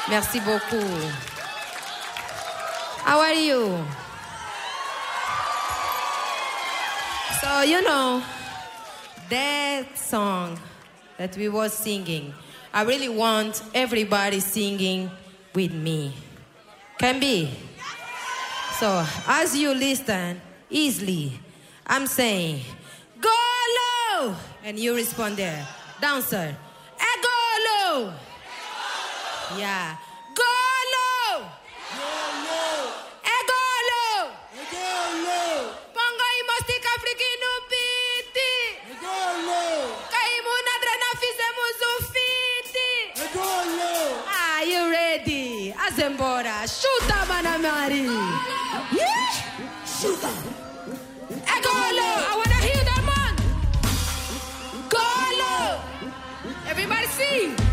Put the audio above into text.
Merci beaucoup. How are you? So, that song that we were singing, I really want everybody singing with me. Can be? So, as you listen easily, I'm saying, go low! And you respond there. Dancer, go low! Yeah. Go low! Go low! Go low! Go low! Pongo i mostic africano piti! Go low! Kaimuna drena fizemos o fiti! Go low! Are you ready? Azembora, chuta manamari! Yeah! Chuta! Go low! I wanna hear that man! Go low! Everybody sing!